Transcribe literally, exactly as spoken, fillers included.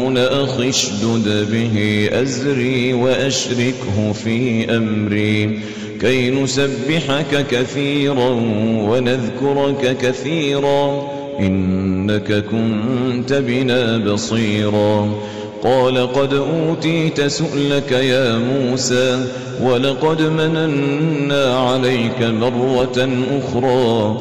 أخي اشدد به أزري وأشركه في أمري كي نسبحك كثيرا ونذكرك كثيرا إنك كنت بنا بصيرا قال قد أوتيت سؤلك يا موسى ولقد مننا عليك مرة أخرى